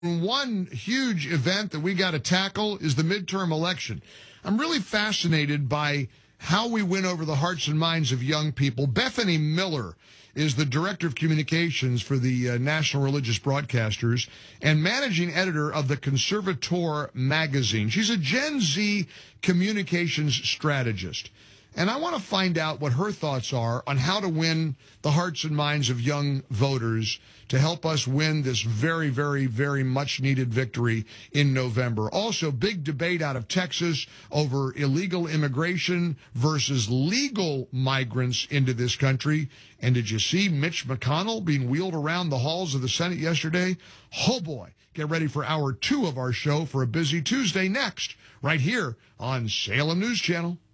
One huge event that we got to tackle is the midterm election. I'm really fascinated by how we win over the hearts and minds of young people. Bethany Miller is the director of communications for the National Religious Broadcasters and managing editor of the Conservator magazine. She's a Gen Z communications strategist. And I want to find out what her thoughts are on how to win the hearts and minds of young voters to help us win this very, very, very much needed victory in November. Also, big debate out of Texas over illegal immigration versus legal migrants into this country. And did you see Mitch McConnell being wheeled around the halls of the Senate yesterday? Oh boy, get ready for hour 2 of our show for a busy Tuesday next, right here on Salem News Channel.